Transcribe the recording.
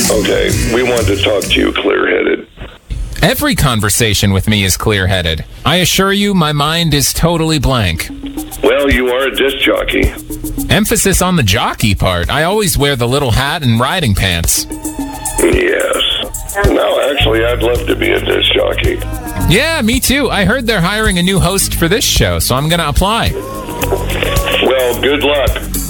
Okay, we want to talk to you clear-headed. Every conversation with me is clear-headed. I assure you, my mind is totally blank. Well, you are a disc jockey. Emphasis on the jockey part. I always wear the little hat and riding pants. Yes. No, actually, I'd love to be a disc jockey. Yeah, me too. I heard they're hiring a new host for this show, so I'm going to apply. Well, good luck.